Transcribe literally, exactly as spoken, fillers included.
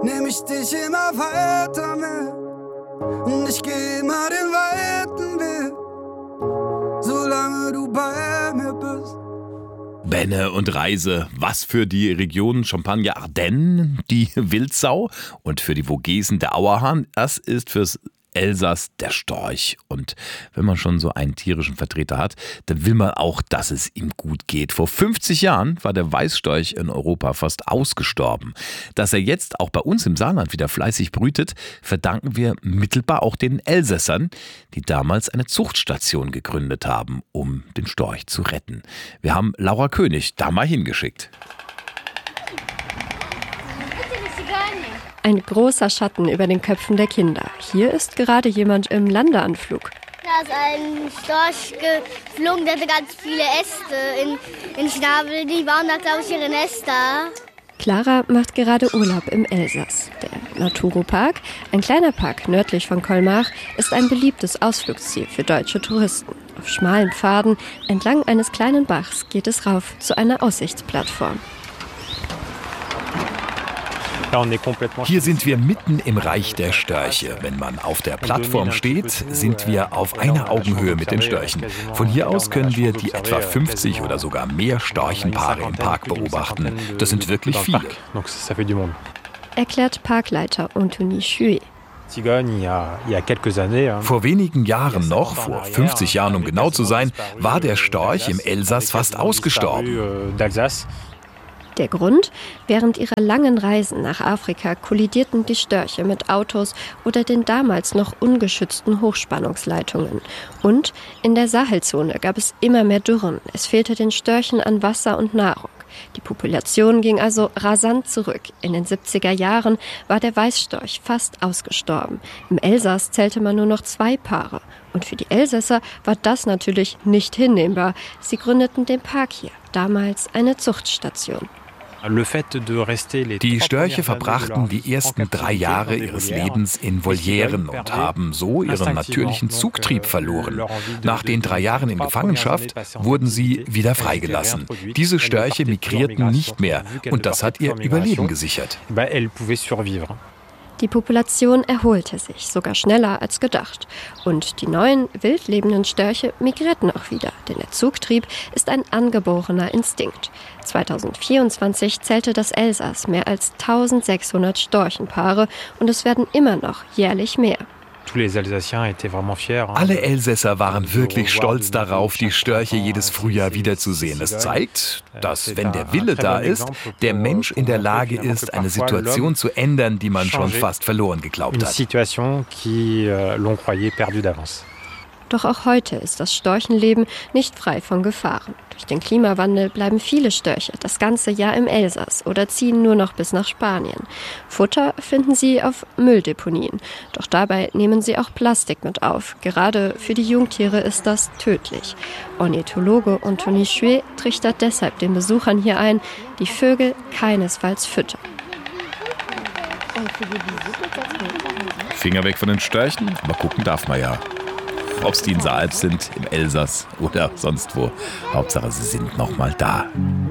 nehm ich dich immer weiter mit. Und ich geh immer den weiten Weg, solange du bei mir bist. Benne und Reise, was für die Region Champagne-Ardenne, die Wildsau, und für die Vogesen der Auerhahn, das ist fürs Elsass der Storch. Und wenn man schon so einen tierischen Vertreter hat, dann will man auch, dass es ihm gut geht. Vor fünfzig Jahren war der Weißstorch in Europa fast ausgestorben. Dass er jetzt auch bei uns im Saarland wieder fleißig brütet, verdanken wir mittelbar auch den Elsässern, die damals eine Zuchtstation gegründet haben, um den Storch zu retten. Wir haben Laura König da mal hingeschickt. Ein großer Schatten über den Köpfen der Kinder. Hier ist gerade jemand im Landeanflug. Da ist ein Storch geflogen, der hatte ganz viele Äste in, in Schnabel. Die bauen da, glaube ich, ihre Nester. Clara macht gerade Urlaub im Elsass. Der Naturopark, ein kleiner Park nördlich von Colmar, ist ein beliebtes Ausflugsziel für deutsche Touristen. Auf schmalen Pfaden entlang eines kleinen Bachs geht es rauf zu einer Aussichtsplattform. Hier sind wir mitten im Reich der Störche. Wenn man auf der Plattform steht, sind wir auf einer Augenhöhe mit den Störchen. Von hier aus können wir die etwa fünfzig oder sogar mehr Storchenpaare im Park beobachten. Das sind wirklich viele. Erklärt Parkleiter Anthony Chuet. Vor wenigen Jahren noch, vor fünfzig Jahren um genau zu sein, war der Storch im Elsass fast ausgestorben. Der Grund? Während ihrer langen Reisen nach Afrika kollidierten die Störche mit Autos oder den damals noch ungeschützten Hochspannungsleitungen. Und in der Sahelzone gab es immer mehr Dürren. Es fehlte den Störchen an Wasser und Nahrung. Die Population ging also rasant zurück. In den siebziger Jahren war der Weißstorch fast ausgestorben. Im Elsass zählte man nur noch zwei Paare. Und für die Elsässer war das natürlich nicht hinnehmbar. Sie gründeten den Park hier, damals eine Zuchtstation. Die Störche verbrachten die ersten drei Jahre ihres Lebens in Volieren und haben so ihren natürlichen Zugtrieb verloren. Nach den drei Jahren in Gefangenschaft wurden sie wieder freigelassen. Diese Störche migrierten nicht mehr und das hat ihr Überleben gesichert. Die Population erholte sich, sogar schneller als gedacht. Und die neuen, wild lebenden Störche migrierten auch wieder, denn der Zugtrieb ist ein angeborener Instinkt. zweitausendvierundzwanzig zählte das Elsass mehr als eintausendsechshundert Storchenpaare und es werden immer noch jährlich mehr. Alle Elsässer waren wirklich stolz darauf, die Störche jedes Frühjahr wiederzusehen. Es zeigt, dass, wenn der Wille da ist, der Mensch in der Lage ist, eine Situation zu ändern, die man schon fast verloren geglaubt hat. Doch auch heute ist das Storchenleben nicht frei von Gefahren. Durch den Klimawandel bleiben viele Störche das ganze Jahr im Elsass oder ziehen nur noch bis nach Spanien. Futter finden sie auf Mülldeponien. Doch dabei nehmen sie auch Plastik mit auf. Gerade für die Jungtiere ist das tödlich. Ornithologe Anthony Chuet trichtert deshalb den Besuchern hier ein, die Vögel keinesfalls füttern. Finger weg von den Störchen, aber gucken darf man ja. Ob es die in Saalb sind, im Elsass oder sonst wo. Hauptsache, sie sind noch mal da.